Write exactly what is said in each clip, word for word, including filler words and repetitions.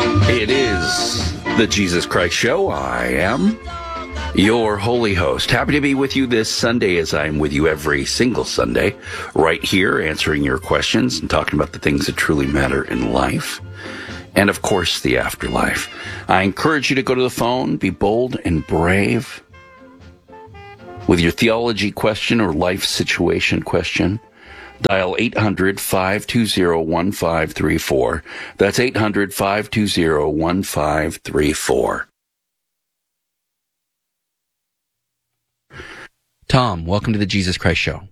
It is the Jesus Christ Show. I am your holy host. Happy to be with you this Sunday, as I'm with you every single Sunday, right here answering your questions and talking about the things that truly matter in life. And, of course, the afterlife. I encourage you to go to the phone, be bold and brave with your theology question or life situation question. Dial eight hundred, five two zero, one five three four. That's eight hundred, five two zero, one five three four. Tom, welcome to the Jesus Christ Show.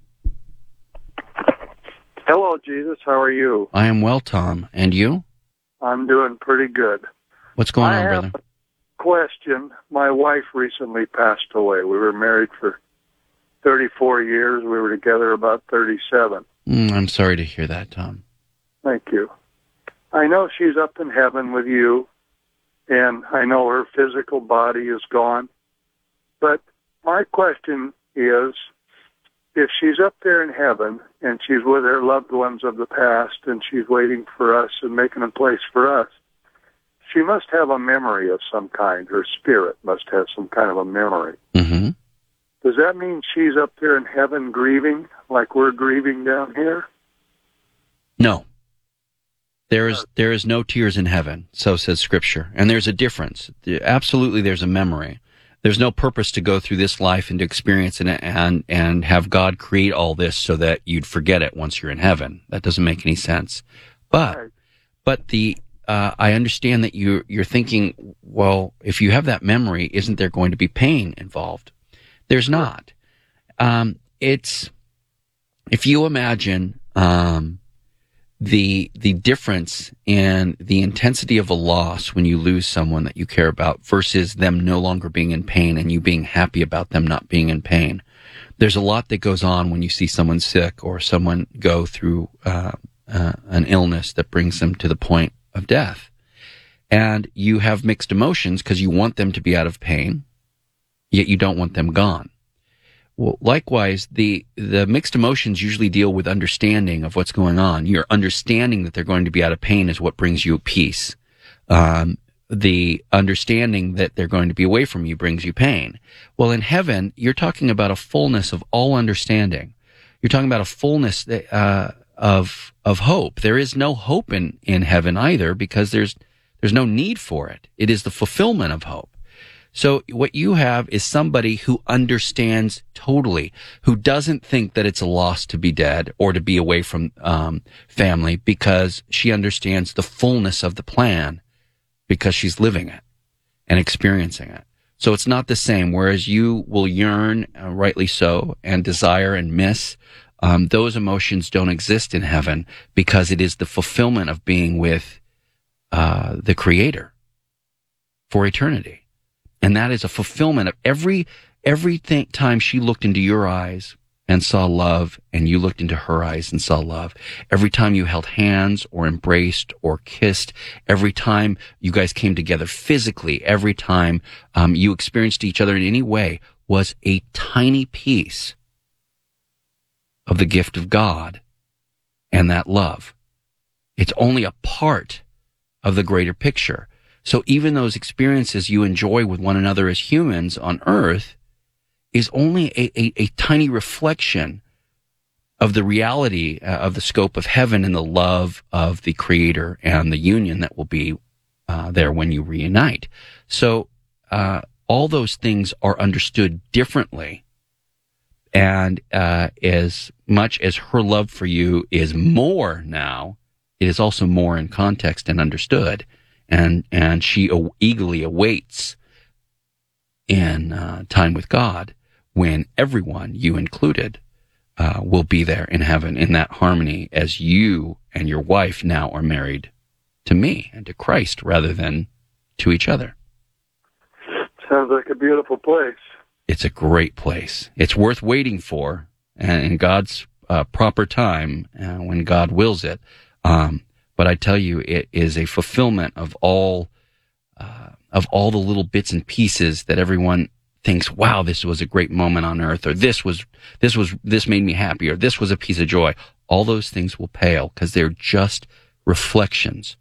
Hello, Jesus. How are you? I am well, Tom. And you? I'm doing pretty good. What's going I on, have brother? A question. My wife recently passed away. We were married for thirty-four years. We were together about thirty-seven. Mm, I'm sorry to hear that, Tom. Thank you. I know she's up in heaven with you, and I know her physical body is gone. But my question is, if she's up there in heaven and she's with her loved ones of the past and she's waiting for us and making a place for us, she must have a memory of some kind. Her spirit must have some kind of a memory. Mm-hmm. Does that mean she's up there in heaven grieving like we're grieving down here? No. There is there is no tears in heaven, so says Scripture. And there's a difference. Absolutely there's a memory. There's no purpose to go through this life and to experience it and, and have God create all this so that you'd forget it once you're in heaven. That doesn't make any sense. But Right. but the uh, I understand that you you're thinking, well, if you have that memory, isn't there going to be pain involved? There's not. Um, it's, if you imagine um, the the difference in the intensity of a loss when you lose someone that you care about versus them no longer being in pain and you being happy about them not being in pain. There's a lot that goes on when you see someone sick or someone go through uh, uh, an illness that brings them to the point of death. And you have mixed emotions because you want them to be out of pain, yet you don't want them gone. Well, likewise, the the mixed emotions usually deal with understanding of what's going on. Your understanding that they're going to be out of pain is what brings you peace. Um, the understanding that they're going to be away from you brings you pain. Well, in heaven, you're talking about a fullness of all understanding. You're talking about a fullness uh, of of hope. There is no hope in, in heaven either because there's there's no need for it. It is the fulfillment of hope. So what you have is somebody who understands totally, who doesn't think that it's a loss to be dead or to be away from um, family because she understands the fullness of the plan because she's living it and experiencing it. So it's not the same. Whereas you will yearn, uh, rightly so, and desire and miss, um, those emotions don't exist in heaven because it is the fulfillment of being with uh, the Creator for eternity. And that is a fulfillment of every, every th- time she looked into your eyes and saw love, and you looked into her eyes and saw love. Every time you held hands or embraced or kissed, every time you guys came together physically, every time um, you experienced each other in any way was a tiny piece of the gift of God and that love. It's only a part of the greater picture. So even those experiences you enjoy with one another as humans on earth is only a, a, a tiny reflection of the reality uh, of the scope of heaven and the love of the Creator and the union that will be uh, there when you reunite. So uh, all those things are understood differently. And uh, as much as her love for you is more now, it is also more in context and understood. And and she eagerly awaits in uh, time with God when everyone, you included, uh, will be there in heaven in that harmony as you and your wife now are married to me and to Christ rather than to each other. Sounds like a beautiful place. It's a great place. It's worth waiting for, and in God's uh, proper time, uh, when God wills it. Um, But I tell you, it is a fulfillment of all uh, of all the little bits and pieces that everyone thinks, wow, this was a great moment on earth, or this was this was this made me happy, or this was a piece of joy. All those things will pale because they're just reflections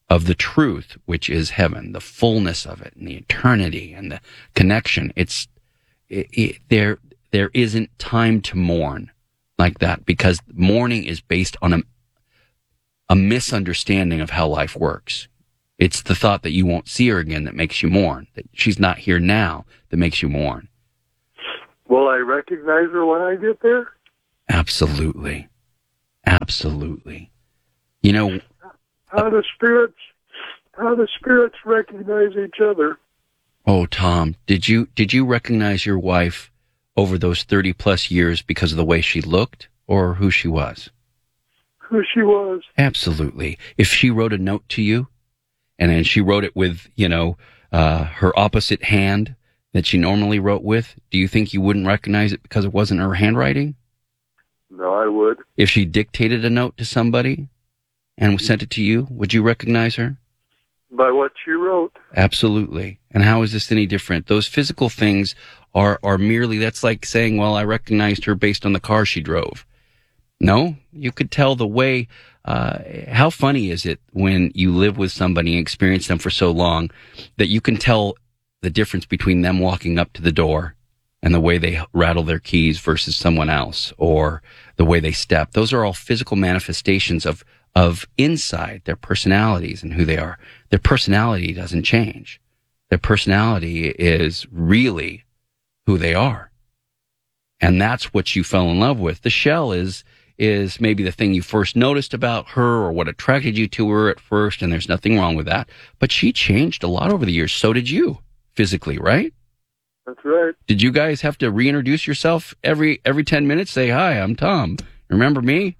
of the truth, which is heaven, the fullness of it, and the eternity and the connection. It's it, it, there. There isn't time to mourn like that, because mourning is based on a, a misunderstanding of how life works. It's the thought that you won't see her again that makes you mourn, that she's not here now that makes you mourn. Will I recognize her when I get there? Absolutely. Absolutely. You know, how do spirits, how do spirits recognize each other? Oh, Tom, did you, did you recognize your wife over those thirty plus years because of the way she looked or who she was? Who she was. Absolutely. If she wrote a note to you and then she wrote it with, you know, uh, her opposite hand that she normally wrote with, do you think you wouldn't recognize it because it wasn't her handwriting? No, I would. If she dictated a note to somebody and sent it to you, would you recognize her? By what she wrote. Absolutely. And how is this any different? Those physical things are, are merely, that's like saying, well, I recognized her based on the car she drove. No, you could tell the way, uh, how funny is it when you live with somebody and experience them for so long that you can tell the difference between them walking up to the door and the way they rattle their keys versus someone else, or the way they step. Those are all physical manifestations of, of inside their personalities and who they are. Their personality doesn't change. Their personality is really who they are. And that's what you fell in love with. The shell is, is maybe the thing you first noticed about her or what attracted you to her at first, and there's nothing wrong with that. But she changed a lot over the years. So did you, physically, right? That's right. Did you guys have to reintroduce yourself every every ten minutes? Say, hi, I'm Tom. Remember me?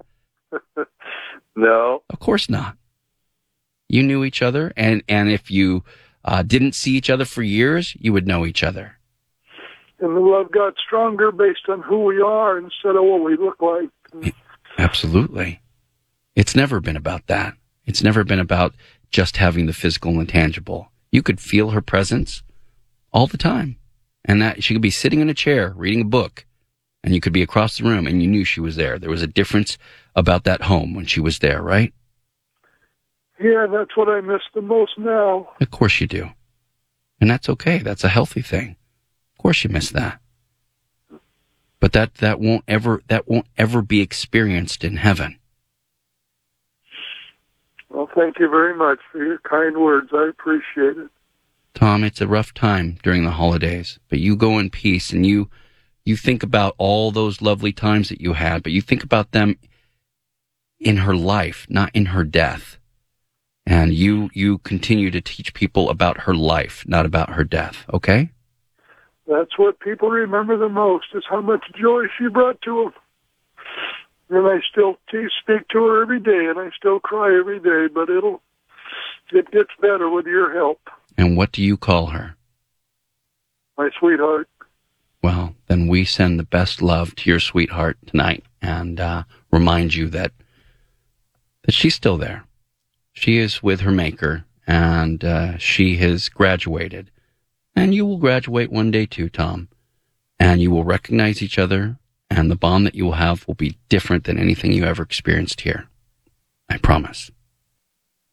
No. Of course not. You knew each other, and, and if you uh, didn't see each other for years, you would know each other. And the love got stronger based on who we are instead of what we look like. Absolutely. It's never been about that. It's never been about just having the physical and tangible. You could feel her presence all the time. And that she could be sitting in a chair reading a book, and you could be across the room and you knew she was there. There was a difference about that home when she was there, right? Yeah, that's what I miss the most now. Of course you do. And that's okay. That's a healthy thing. Of course you miss that. But that, that won't ever, that won't ever be experienced in heaven. Well, thank you very much for your kind words. I appreciate it. Tom, it's a rough time during the holidays, but you go in peace and you, you think about all those lovely times that you had, but you think about them in her life, not in her death. And you, you continue to teach people about her life, not about her death. Okay? That's what people remember the most, is how much joy she brought to them. And I still speak to her every day, and I still cry every day, but it'll, it gets better with your help. And what do you call her? My sweetheart. Well, then we send the best love to your sweetheart tonight, and uh, remind you that that she's still there. She is with her maker, and uh, she has graduated. And you will graduate one day too, Tom. And you will recognize each other, and the bond that you will have will be different than anything you ever experienced here. I promise.